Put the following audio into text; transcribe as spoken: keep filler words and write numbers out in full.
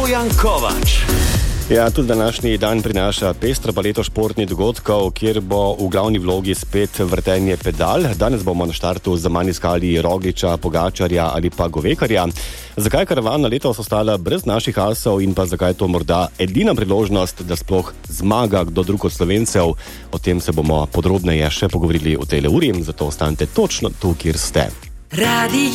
Bojan Kovač. Ja, tudi današnji dan prinaša pestro paleto športnih dogodkov, kjer bo v glavni vlogi spet vrtenje pedal. Danes bomo na štartu zaman iskali Rogliča, Pogačarja ali pa Govekarja. Zakaj je karavana letos ostala brez naših asov in pa zakaj je to morda edina priložnost, da sploh zmaga kdo drug od Slovencev? O tem se bomo podrobneje še pogovorili v tej uri, zato ostanite točno tu, kjer ste. Radio